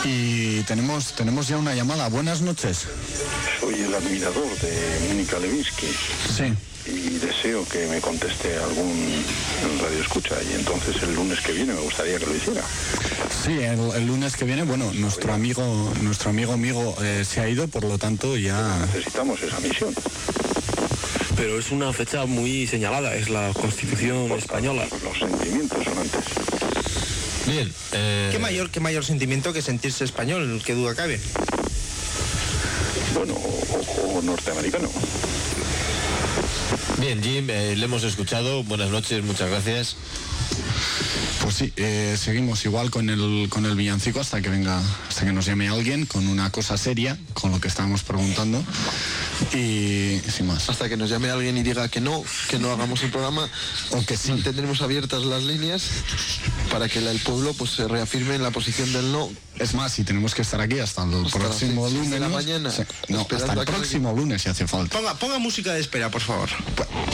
Y tenemos ya una llamada. Buenas noches. Soy el admirador de Mónica Lewinsky. Sí. Y deseo que me conteste algún radio escucha, y entonces el lunes que viene me gustaría que lo hiciera. Sí, el lunes que viene, bueno, nuestro amigo se ha ido, por lo tanto ya... Necesitamos esa misión. Pero es una fecha muy señalada, es la Constitución española. Los sentimientos son antes. Bien. ¿Qué mayor sentimiento que sentirse español? ¿Qué duda cabe? Bueno, o norteamericano. Bien, Jim, le hemos escuchado. Buenas noches, muchas gracias. Pues sí, seguimos igual con el villancico hasta que nos llame alguien con una cosa seria, con lo que estábamos preguntando, y sin más. Hasta que nos llame alguien y diga que no hagamos el programa, o que sí. Mantendremos abiertas las líneas para que el pueblo pues se reafirme en la posición del no. Es más, si tenemos que estar aquí hasta el próximo lunes. De la mañana. Hasta el próximo lunes si hace falta. Ponga música de espera, por favor.